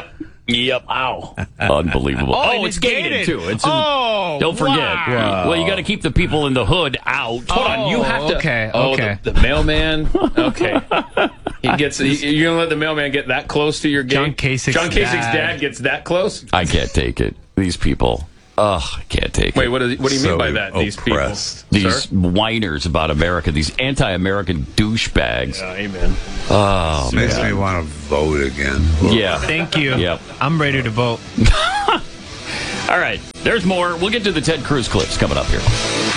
Yep. Ow. Unbelievable. Oh, Oh, it's it's gated, gated. too. It's in- Oh, don't forget. wow. Well, you got to keep the people in the hood out. Hold on, you have to. okay, oh, okay. The, the mailman. Okay, he gets. He, you're gonna let the mailman get that close to your gate? John Kasich's John Kasich's dad. dad gets that close. I can't take it. These people. Ugh, I can't take Wait, it. what, is, what do you mean So by that? These oppressed. people, These sir? whiners about America, these anti-American douchebags. Yeah, amen. Oh, Makes man. me want to vote again. Yeah. Thank you. Yep. I'm ready to vote. All right, there's more. We'll get to the Ted Cruz clips coming up here.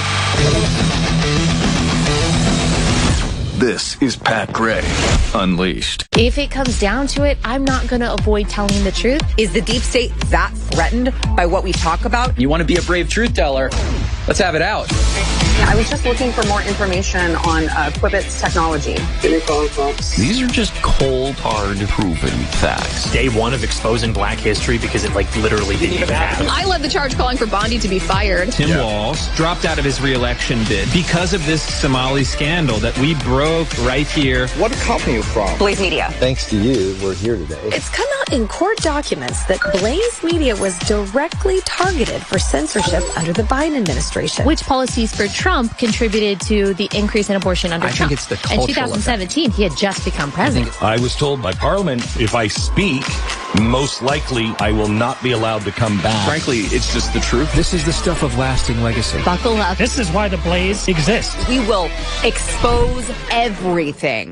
This is Pat Gray Unleashed. If it comes down to it, I'm not going to avoid telling the truth. Is the deep state that threatened by what we talk about? You want to be a brave truth teller? Let's have it out. I was just looking for more information on uh, Quibbit's technology. These are just cold, hard, proven facts. Day one of exposing black history because it, like, literally didn't even happen. I led the charge calling for Bondi to be fired. Tim Yeah. Walz dropped out of his re-election bid because of this Somali scandal that we broke right here. What company are you from? Blaze Media. Thanks to you, we're here today. It's come out in court documents that Blaze Media was directly targeted for censorship under the Biden administration. Which policies for Trump contributed to the increase in abortion under I Trump? think it's the In cultural twenty seventeen, he had just become president. I was told by Parliament if I speak, most likely I will not be allowed to come back. Frankly, it's just the truth. This is the stuff of lasting legacy. Buckle up. This is why the Blaze exists. We will expose everything.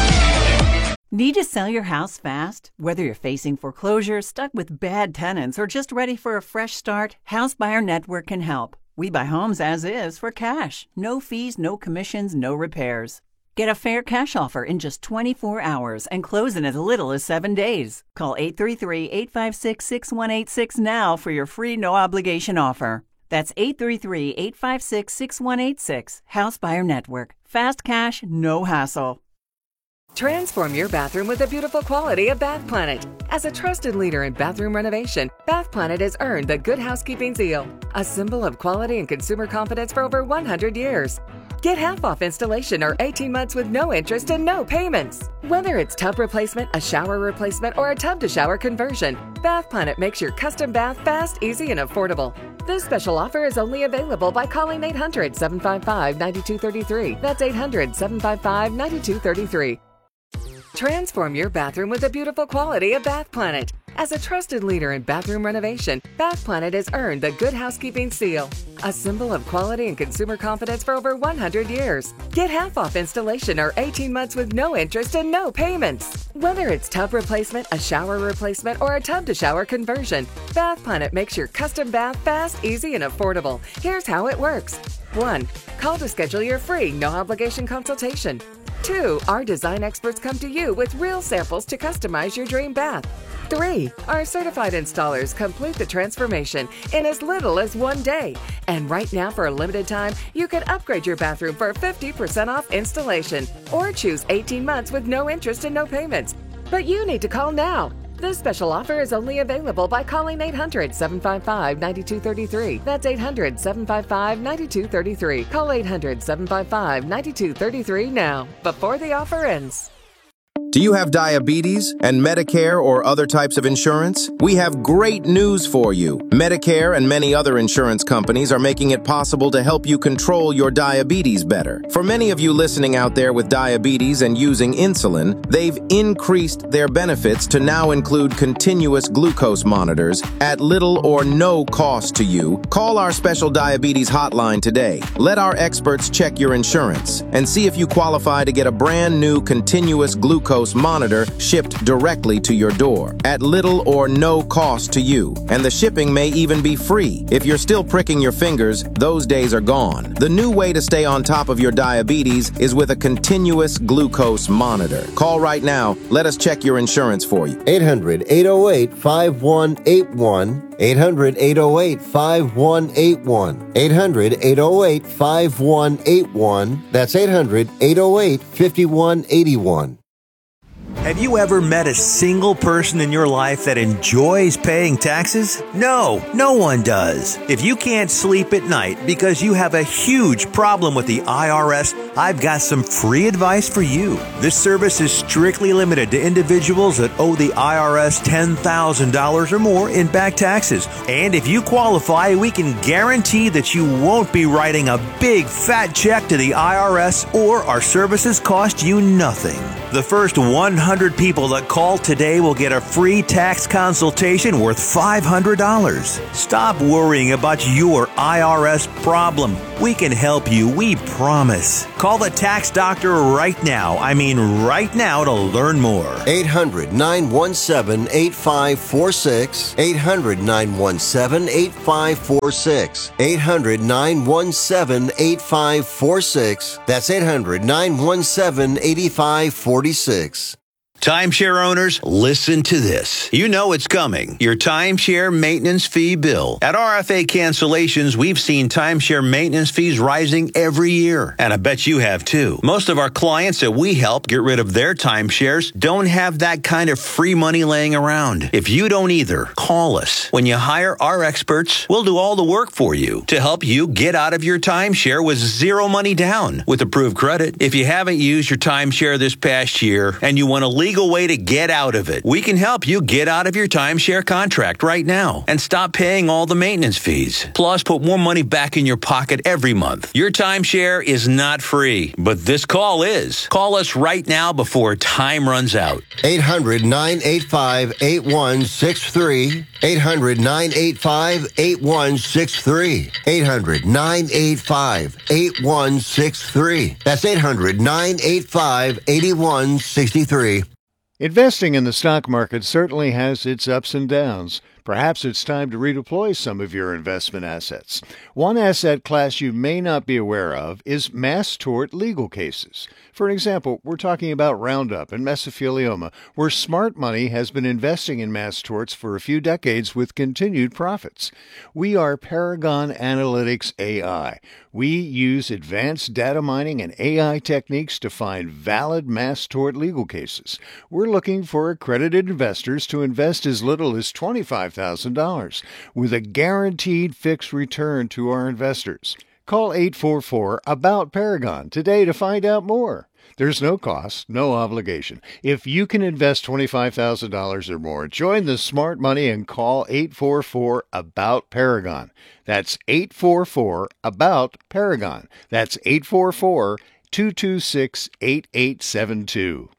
Need to sell your house fast? Whether you're facing foreclosure, stuck with bad tenants, or just ready for a fresh start, House Buyer Network can help. We buy homes as is for cash. No fees, no commissions, no repairs. Get a fair cash offer in just twenty-four hours and close in as little as seven days. Call eight three three, eight five six, six one eight six now for your free no-obligation offer. That's eight three three, eight five six, six one eight six. House Buyer Network. Fast cash, no hassle. Transform your bathroom with the beautiful quality of Bath Planet. As a trusted leader in bathroom renovation, Bath Planet has earned the Good Housekeeping seal, a symbol of quality and consumer confidence for over one hundred years. Get half off installation or eighteen months with no interest and no payments. Whether it's tub replacement, a shower replacement, or a tub-to-shower conversion, Bath Planet makes your custom bath fast, easy, and affordable. This special offer is only available by calling eight hundred, seven five five, nine two three three. That's eight hundred, seven five five, nine two three three. Transform your bathroom with the beautiful quality of Bath Planet. As a trusted leader in bathroom renovation, Bath Planet has earned the Good Housekeeping seal, a symbol of quality and consumer confidence for over one hundred years. Get half off installation or eighteen months with no interest and no payments. Whether it's tub replacement, a shower replacement, or a tub-to-shower conversion, Bath Planet makes your custom bath fast, easy, and affordable. Here's how it works. one. Call to schedule your free, no-obligation consultation. two. Our design experts come to you with real samples to customize your dream bath. three. Our certified installers complete the transformation in as little as one day. And right now, for a limited time, you can upgrade your bathroom for fifty percent off installation or choose eighteen months with no interest and no payments. But you need to call now. This special offer is only available by calling eight hundred, seven five five, nine two three three. That's eight hundred, seven five five, nine two three three. Call eight hundred, seven five five, nine two three three now, before the offer ends. Do you have diabetes and Medicare or other types of insurance? We have great news for you. Medicare and many other insurance companies are making it possible to help you control your diabetes better. For many of you listening out there with diabetes and using insulin, they've increased their benefits to now include continuous glucose monitors at little or no cost to you. Call our special diabetes hotline today. Let our experts check your insurance and see if you qualify to get a brand new continuous glucose monitor shipped directly to your door at little or no cost to you. And the shipping may even be free. If you're still pricking your fingers, those days are gone. The new way to stay on top of your diabetes is with a continuous glucose monitor. Call right now. Let us check your insurance for you. eight hundred, eight oh eight, five one eight one. eight hundred, eight oh eight, five one eight one. eight hundred, eight oh eight, five one eight one. That's eight hundred, eight oh eight, five one eight one. Have you ever met a single person in your life that enjoys paying taxes? No, no one does. If you can't sleep at night because you have a huge problem with the I R S I've got some free advice for you. This service is strictly limited to individuals that owe the I R S ten thousand dollars or more in back taxes. And if you qualify, we can guarantee that you won't be writing a big fat check to the I R S, or our services cost you nothing. The first one hundred people that call today will get a free tax consultation worth five hundred dollars. Stop worrying about your I R S problem. We can help you, we promise. Call the tax doctor right now. I mean right now to learn more. eight hundred, nine one seven, eight five four six. eight hundred, nine one seven, eight five four six. eight hundred, nine one seven, eight five four six. That's eight hundred, nine one seven, eight five four six. Timeshare owners, listen to this. You know it's coming. Your timeshare maintenance fee bill. At R F A Cancellations, we've seen timeshare maintenance fees rising every year. And I bet you have too. Most of our clients that we help get rid of their timeshares don't have that kind of free money laying around. If you don't either, call us. When you hire our experts, we'll do all the work for you to help you get out of your timeshare with zero money down with approved credit. If you haven't used your timeshare this past year and you want to leave legal way to get out of it. We can help you get out of your timeshare contract right now and stop paying all the maintenance fees. Plus, put more money back in your pocket every month. Your timeshare is not free, but this call is. Call us right now before time runs out. eight hundred, nine eight five, eight one six three. eight hundred, nine eight five, eight one six three. eight hundred, nine eight five, eight one six three. That's eight hundred, nine eight five, eight one six three. Investing in the stock market certainly has its ups and downs. Perhaps it's time to redeploy some of your investment assets. One asset class you may not be aware of is mass tort legal cases. For example, we're talking about Roundup and mesothelioma, where smart money has been investing in mass torts for a few decades with continued profits. We are Paragon Analytics A I. We use advanced data mining and A I techniques to find valid mass tort legal cases. We're looking for accredited investors to invest as little as twenty-five thousand dollars with a guaranteed fixed return to our investors. Call eight four four, A B O U T, Paragon today to find out more. There's no cost, no obligation. If you can invest twenty-five thousand dollars or more, join the smart money and call eight four four, A B O U T, Paragon. That's eight four four, A B O U T, Paragon. That's eight four four, two two six, eight eight seven two.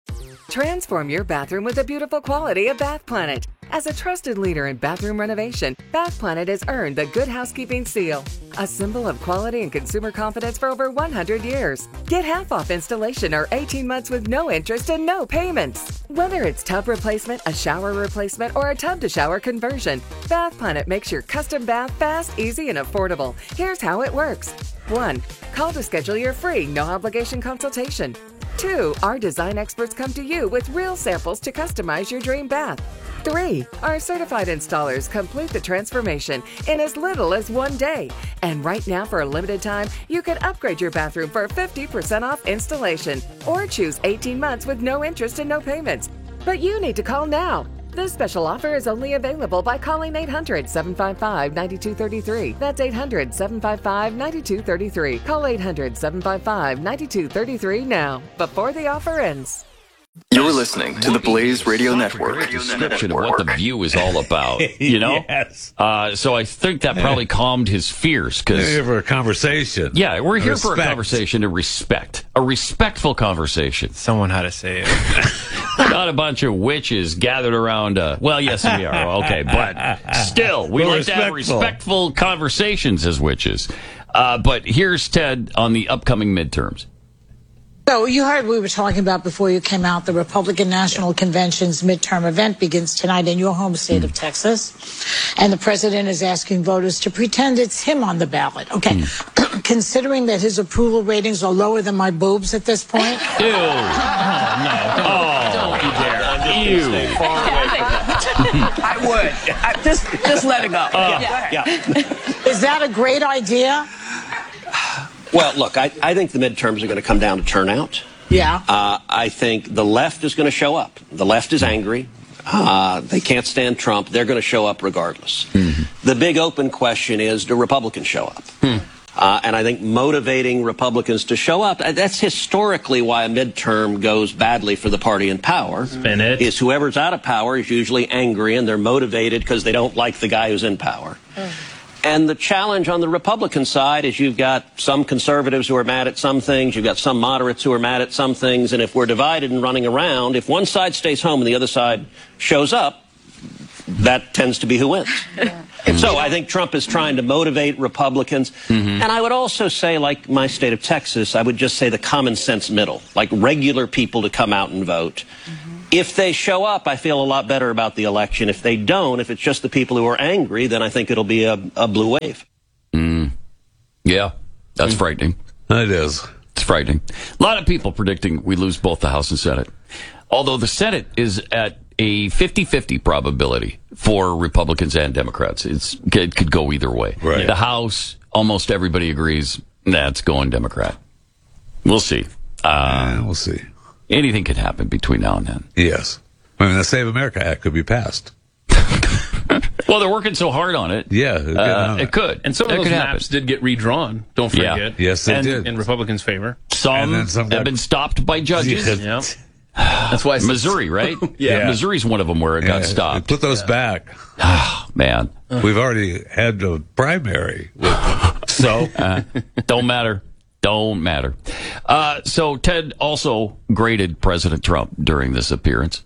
Transform your bathroom with the beautiful quality of Bath Planet. As a trusted leader in bathroom renovation, Bath Planet has earned the Good Housekeeping seal, a symbol of quality and consumer confidence for over one hundred years. Get half off installation or eighteen months with no interest and no payments. Whether it's tub replacement, a shower replacement, or a tub-to-shower conversion, Bath Planet makes your custom bath fast, easy, and affordable. Here's how it works. one. Call to schedule your free, no-obligation consultation. two. Our design experts come to you with real samples to customize your dream bath. three. Our certified installers complete the transformation in as little as one day. And right now, for a limited time, you can upgrade your bathroom for fifty percent off installation or choose eighteen months with no interest and no payments. But you need to call now. This special offer is only available by calling eight hundred, seven five five, nine two three three. That's eight hundred, seven five five, nine two three three. Call eight hundred, seven five five, nine two three three now, before the offer ends. You're listening to the Blaze Radio Network. Description of what the View is all about, you know? Yes. Uh, so I think that probably calmed his fears. We're Cause, here for a conversation. yeah, we're here Respect. for a conversation to respect. A respectful conversation. Someone had to say it. Not a bunch of witches gathered around. Uh, well, yes, we are. Okay, but still, we We're like to have respectful. respectful conversations as witches. Uh, but here's Ted on the upcoming midterms. So you heard we were talking about before you came out, the Republican National Convention's midterm event begins tonight in your home state of Texas. And the president is asking voters to pretend it's him on the ballot. Okay. Mm. Considering that his approval ratings are lower than my boobs at this point. Ew. Oh, no. Oh, don't you dare. Ew. I would. I, just, just let it go. Uh, yeah. yeah. Is that a great idea? Well, look, I, I think the midterms are going to come down to turnout. Yeah. Uh, I think the left is going to show up. The left is angry. Uh, they can't stand Trump. They're going to show up regardless. Mm-hmm. The big open question is, do Republicans show up? Hmm. Uh, and I think motivating Republicans to show up, that's historically why a midterm goes badly for the party in power. Spin it. Is whoever's out of power is usually angry and they're motivated because they don't like the guy who's in power. Mm. And the challenge on the Republican side is you've got some conservatives who are mad at some things, you've got some moderates who are mad at some things, and if we're divided and running around, if one side stays home and the other side shows up, that tends to be who wins. Yeah. So I think Trump is trying to motivate Republicans. Mm-hmm. And I would also say, like my state of Texas, I would just say the common sense middle, like regular people to come out and vote. Mm-hmm. If they show up, I feel a lot better about the election. If they don't, if it's just the people who are angry, then I think it'll be a, a blue wave. Mm. Yeah, that's mm. frightening. It is. It's frightening. A lot of people predicting we lose both the House and Senate. Although the Senate is at a fifty-fifty probability for Republicans and Democrats. It's, it could go either way. Right. The House, almost everybody agrees that's going Democrat. We'll see. Uh, yeah, we'll see. Anything could happen between now and then. Yes. I mean, the Save America Act could be passed. Well, they're working so hard on it. Yeah, uh, it could. And some of it those could maps happen. did get redrawn. Don't forget. Yeah. Yes, they and, did. In Republicans' favor. Some, some have been stopped by judges. Yeah. That's why I said Missouri, right? yeah. yeah, Missouri's one of them where it yeah, got stopped. Put those yeah. back. Oh, man. We've already had a primary. So, uh, don't matter. Don't matter. Uh, so Ted also graded President Trump during this appearance.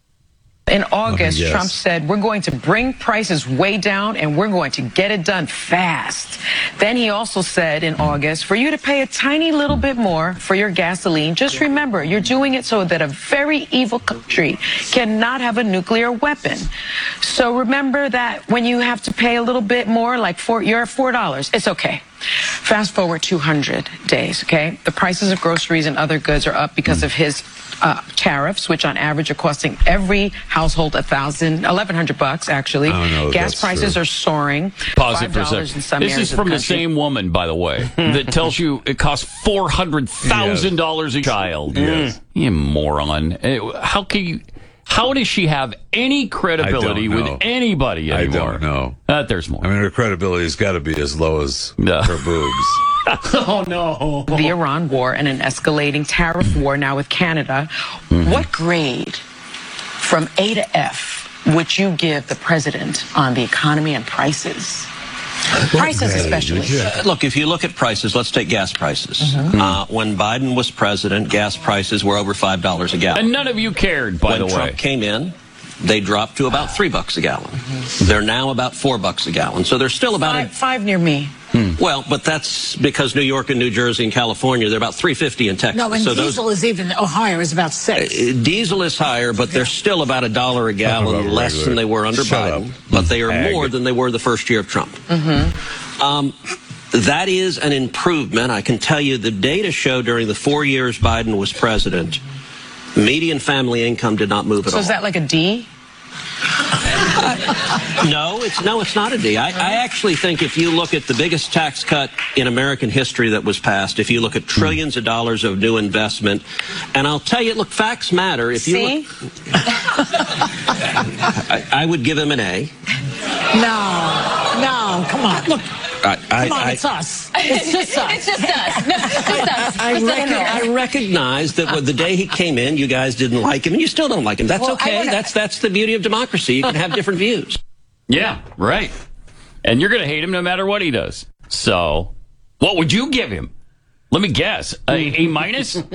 In August, yes. Trump said, we're going to bring prices way down and we're going to get it done fast. Then he also said in August, for you to pay a tiny little bit more for your gasoline, just remember, you're doing it so that a very evil country cannot have a nuclear weapon. So remember that when you have to pay a little bit more, like four, you're at four dollars, it's okay. Fast forward two hundred days, okay? The prices of groceries and other goods are up because of his uh, tariffs, which on average are costing every household a thousand, eleven hundred bucks actually. Gas prices true. are soaring. Pause it for a in second. some This areas is from of the, the same woman, by the way, that tells you it costs four hundred thousand dollars a child. Yes. You moron. How can you... How does she have any credibility with anybody anymore? I don't know. Uh, there's more. I mean, her credibility's got to be as low as yeah. her boobs. Oh, no. The Iran war and an escalating tariff war now with Canada. Mm-hmm. What grade from A to F would you give the president on the economy and prices? Prices especially. Uh, look, if you look at prices, let's take gas prices. Mm-hmm. Uh, when Biden was president, gas prices were over five dollars a gallon. And none of you cared, by when the way. When Trump came in, they dropped to about three bucks a gallon. Mm-hmm. They're now about four bucks a gallon. So they're still about... Five, a, five near me. Hmm. Well, but that's because New York and New Jersey and California, they're about three fifty in Texas. No, and so diesel those, is even higher, is about six. Uh, diesel is higher, but they're still about a dollar a gallon less regular. than they were under Shut Biden. Up. But they are Ag. more than they were the first year of Trump. Mm-hmm. Um, that is an improvement. I can tell you the data show during the four years Biden was president, median family income did not move at so all. So is that like a D? Uh, no, it's no, it's not a D. I, I actually think if you look at the biggest tax cut in American history that was passed, if you look at trillions of dollars of new investment, and I'll tell you, look, facts matter. If you See? Look, I, I would give him an A. No, no, come on, look. I, I, Come on, I, it's us. It's just us. It's just us. No, it's just us. I, Just rec- I recognize that the day he came in, you guys didn't like him, and you still don't like him. That's Well, okay. wanna- That's that's the beauty of democracy. You can have different views. Yeah, right. And you're going to hate him no matter what he does. So, what would you give him? Let me guess. A, a minus? How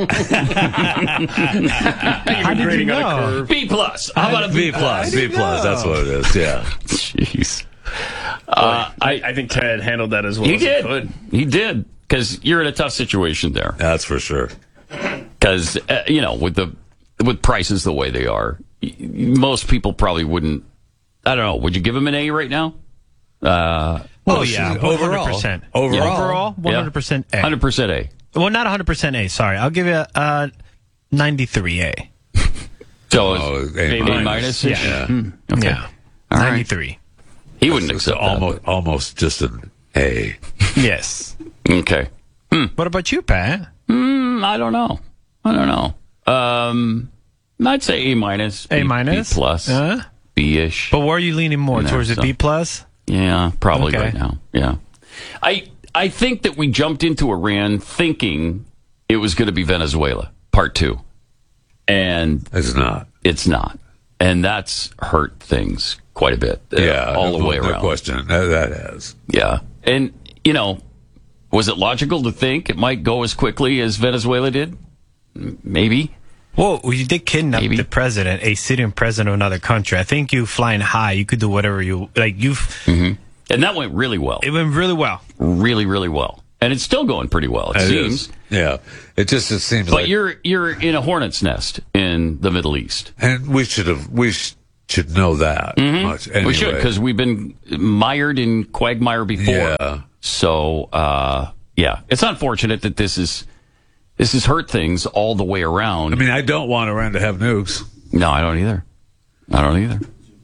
did you know? B plus. How about a B, B plus? B plus. That's what it is. Yeah. Jeez. Uh, I, I think Ted handled that as well He as did. he could. He did. Because you're in a tough situation there. That's for sure. Because, uh, you know, with the with prices the way they are, y- most people probably wouldn't. I don't know. Would you give him an A right now? Uh, oh, yeah. Overall. one hundred percent. Overall. Overall, one hundred percent A. one hundred percent A. Well, not one hundred percent A. Sorry. I'll give you a uh, ninety-three A. So, Oh, A, A A minus. minus? Yeah. Yeah. Hmm. Okay. Yeah. All right. ninety-three. He wouldn't So accept almost, that. almost just an A. Yes. but- Okay. Hmm. What about you, Pat? Hmm, I don't know. I don't know. Um, I'd say A minus. A B- minus? B plus. Uh, B-ish. but where are you leaning more? No, Towards the so- B plus? Yeah, probably Okay. right now. Yeah. I I think that we jumped into Iran thinking it was going to be Venezuela, part two. And it's not. It's not. And that's hurt things quite a bit. Uh, Yeah, all the no, way no around. question. That, that has. Yeah. And, you know, was it logical to think it might go as quickly as Venezuela did? Maybe. Well, you did kidnap Maybe. the president, a sitting president of another country. I think you flying high, you could do whatever you like. You, mm-hmm. And that went really well. It went really well, really, really well, and it's still going pretty well. It, It seems. is. Yeah, it just it seems But like. you're you're in a hornet's nest in the Middle East, and we should have we sh- should know that Mm-hmm. much. Anyway. We should, because we've been mired in quagmire before. Yeah. So uh, yeah, it's unfortunate that this is. This has hurt things all the way around. I mean, I don't want Iran to have nukes. No, I don't either. I don't either.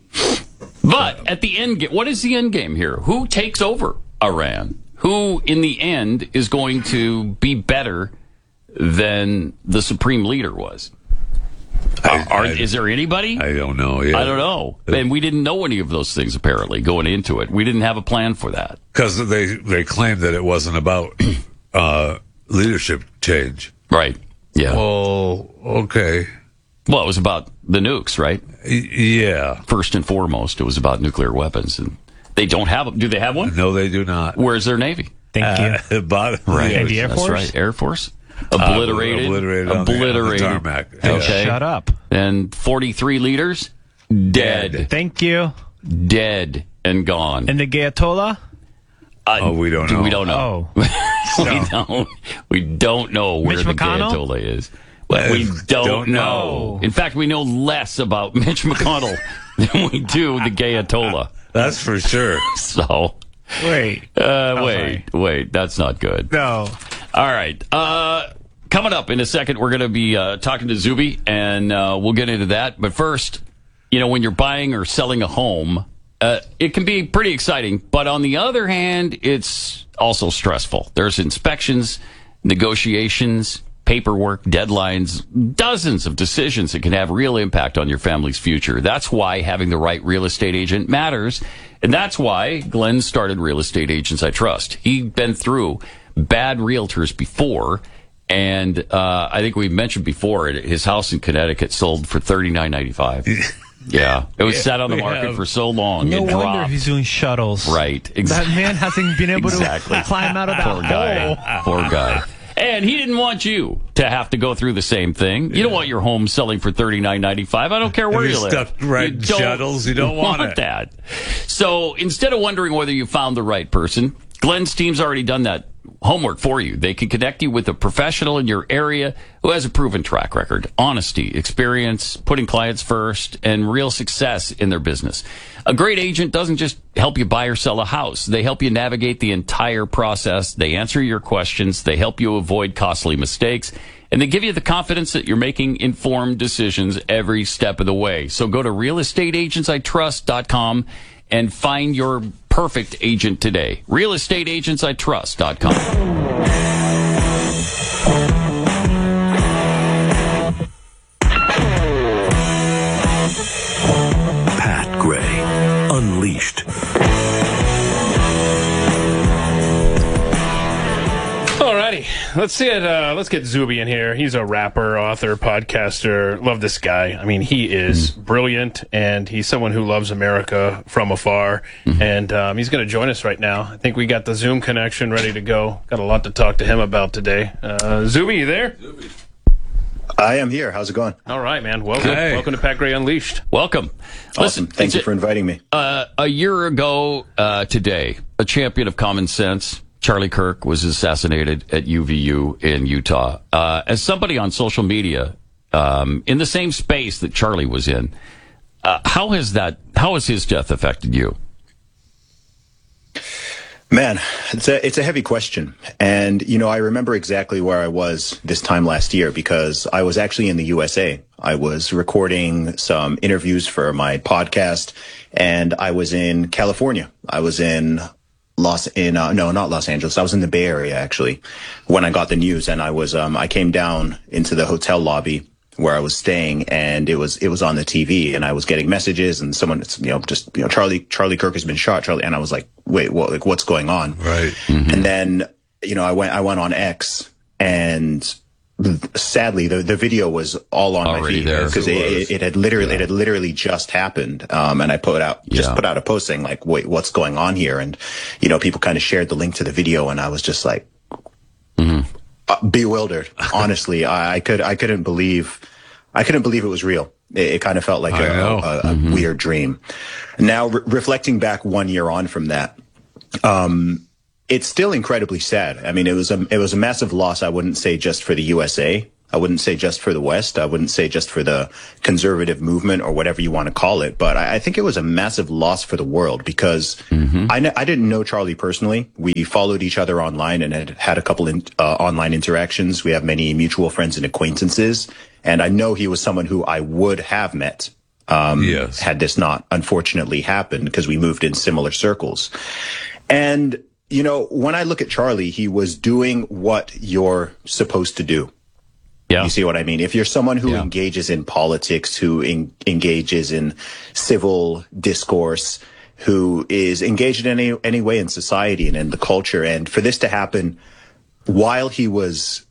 But at the end game, what is the end game here? Who takes over Iran? Who, in the end, is going to be better than the supreme leader was? I, Are, I, is there anybody? I don't know. Yeah. I don't know. And we didn't know any of those things, apparently, going into it. We didn't have a plan for that. Because they, they claimed that it wasn't about uh, leadership change. Right. Yeah. Oh, okay. Well, it was about the nukes, right? Y- yeah. First and foremost, it was about nuclear weapons. And they don't have them. Do they have one? No, they do not. Where's their Navy? Thank you. Bottom, Right. And the Air That's Force? right. Air Force. Obliterated. Uh, obliterated. on the- on the Obliterated. tarmac. Hey, Okay. shut up. And forty-three leaders dead. Thank you. Dead and gone. And the Ayatollah? Uh, Oh, we don't know. We don't know. Oh. we don't. We don't know where Mitch the McConnell? Ayatollah is. Well, we don't, Don't know. know. In fact, we know less about Mitch McConnell than we do the Ayatollah. That's for sure. So, Wait. uh, Oh, wait, wait. That's not good. No. All right. Uh, coming up in a second, we're going to be uh, talking to Zuby, and uh, we'll get into that. But first, you know, when you're buying or selling a home, uh, it can be pretty exciting. But on the other hand, it's also stressful. There's inspections, negotiations, paperwork, deadlines, dozens of decisions that can have real impact on your family's future. That's why having the right real estate agent matters. And that's why Glenn started Real Estate Agents I Trust. He'd been through bad realtors before. And uh, I think we mentioned before, his house in Connecticut sold for thirty-nine ninety-five. Yeah. It was Yeah, sat on the we market have. for so long. No it wonder dropped. he's doing shuttles. Right. That Exactly. man hasn't been able Exactly. to climb out of that Poor guy. hole. Poor guy. And he didn't want you to have to go through the same thing. You don't want your home selling for thirty-nine ninety-five. I don't care where If you you're live. stuck right You in shuttles, you don't want it. that. So instead of wondering whether you found the right person, Glenn's team's already done that homework for you. They can connect you with a professional in your area who has a proven track record, honesty, experience, putting clients first, and real success in their business. A great agent doesn't just help you buy or sell a house. They help you navigate the entire process. They answer your questions. They help you avoid costly mistakes. And they give you the confidence that you're making informed decisions every step of the way. So go to real estate agents I trust dot com and find your perfect agent today. real estate agents I trust dot com. Pat Gray, Unleashed. Alrighty, let's see it. Uh, let's get Zuby in here. He's a rapper, author, podcaster. Love this guy. I mean, he is Mm. brilliant, and he's someone who loves America from afar. Mm-hmm. And um, he's going to join us right now. I think we got the Zoom connection ready to go. Got a lot to talk to him about today. Uh, Zuby, you there? I am here. How's it going? All right, man. Welcome. Hey. Welcome to Pat Gray Unleashed. Welcome. Awesome. Thank it's you a- for inviting me. Uh, a year ago uh, today, a champion of common sense, Charlie Kirk, was assassinated at U V U in Utah. Uh, as somebody on social media, um, in the same space that Charlie was in, uh, how has that? How has his death affected you? Man, it's a, it's a heavy question. And, you know, I remember exactly where I was this time last year because I was actually in the U S A. I was recording some interviews for my podcast, and I was in California. I was in Los, in, uh, no, not Los Angeles. I was in the Bay Area, actually, when I got the news. And I was, um, I came down into the hotel lobby where I was staying, and it was it was on the T V, and I was getting messages, and someone, you know, just you know, Charlie Charlie Kirk has been shot, Charlie, and I was like, wait, what? Like, what's going on? Right. Mm-hmm. And then, you know, I went I went on X, and sadly, the the video was all on Already my feed there. because it, it, it had literally yeah. it had literally just happened, um, and I put out just yeah. put out a post saying like, wait, what's going on here? And you know, people kind of shared the link to the video, and I was just like. Mm-hmm. Uh, bewildered, honestly. I, I could, I couldn't believe, I couldn't believe it was real. It, it kind of felt like a, a, a mm-hmm. weird dream. Now, re- reflecting back one year on from that, um, it's still incredibly sad. I mean, it was a, it was a massive loss. I wouldn't say just for the U S A. I wouldn't say just for the West. I wouldn't say just for the conservative movement or whatever you want to call it. But I, I think it was a massive loss for the world because mm-hmm. I, kn- I didn't know Charlie personally. We followed each other online and had had a couple in, uh, online interactions. We have many mutual friends and acquaintances. And I know he was someone who I would have met um, yes. had this not unfortunately happened because we moved in similar circles. And, you know, when I look at Charlie, he was doing what you're supposed to do. Yeah. You see what I mean? If you're someone who yeah. engages in politics, who en- engages in civil discourse, who is engaged in any any way in society and in the culture, and for this to happen while he was